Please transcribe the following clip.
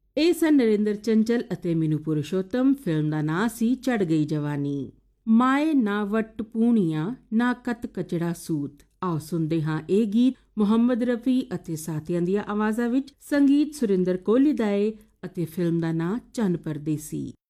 ਇਹ ਸਨ ਨਰਿੰਦਰ ਚੰਚਲ ਅਤੇ ਮੀਨੂ ਪੁਰਸ਼ੋਤਮ। ਫਿਲਮ ਦਾ ਨਾਂ ਸੀ ਚੜ੍ਹ ਗਈ ਜਵਾਨੀ। ਮਾਏ ਨਾ ਵੱਟ ਪੂਣੀਆਂ ਨਾ ਕਤ ਕਚੜਾ ਸੂਤ। ਆਓ ਸੁਣਦੇ ਹਾਂ ਇਹ ਗੀਤ ਮੁਹੰਮਦ ਰਫੀ ਅਤੇ ਸਾਥੀਆਂ ਦੀਆਂ ਆਵਾਜ਼ਾਂ ਵਿੱਚ। ਸੰਗੀਤ ਸੁਰਿੰਦਰ ਕੋਹਲੀ ਦਾ ਏ ਅਤੇ ਫਿਲਮ ਦਾ ਨਾਂ ਚੰਨ ਪਰਦੇਸੀ।